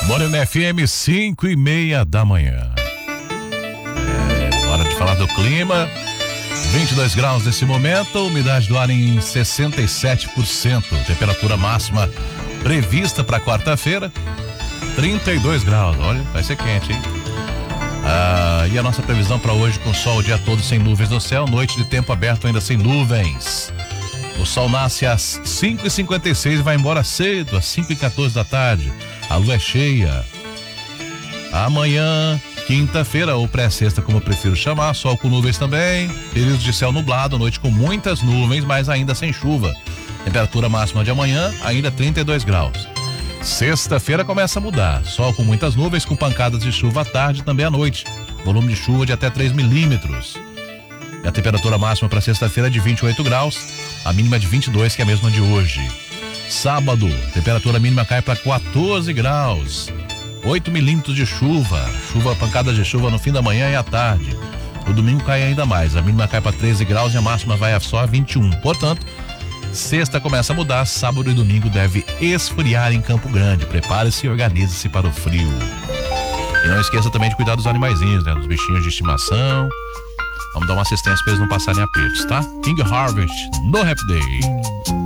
Morena FM, 5:30 da manhã. Hora de falar do clima. 22 graus nesse momento, umidade do ar em 67%. Temperatura máxima prevista para quarta-feira, 32 graus. Olha, vai ser quente, hein? E a nossa previsão para hoje com sol o dia todo sem nuvens no céu, noite de tempo aberto ainda sem nuvens. O sol nasce às 5:56 e vai embora cedo, às 5:14 da tarde. A lua é cheia. Amanhã, quinta-feira, ou pré-sexta, como eu prefiro chamar, sol com nuvens também. Períodos de céu nublado, noite com muitas nuvens, mas ainda sem chuva. Temperatura máxima de amanhã, ainda 32 graus. Sexta-feira começa a mudar. Sol com muitas nuvens, com pancadas de chuva à tarde e também à noite. Volume de chuva de até 3 milímetros. E a temperatura máxima para sexta-feira é de 28 graus, a mínima de 22, que é a mesma de hoje. Sábado, temperatura mínima cai para 14 graus. 8 milímetros de chuva. Pancadas de chuva no fim da manhã e à tarde. O domingo cai ainda mais. A mínima cai para 13 graus e a máxima vai só a 21. Portanto, sexta começa a mudar. Sábado e domingo deve esfriar em Campo Grande. Prepare-se e organize-se para o frio. E não esqueça também de cuidar dos animaizinhos, né? Dos bichinhos de estimação. Vamos dar uma assistência para eles não passarem apertos, tá? King Harvest no Happy Day.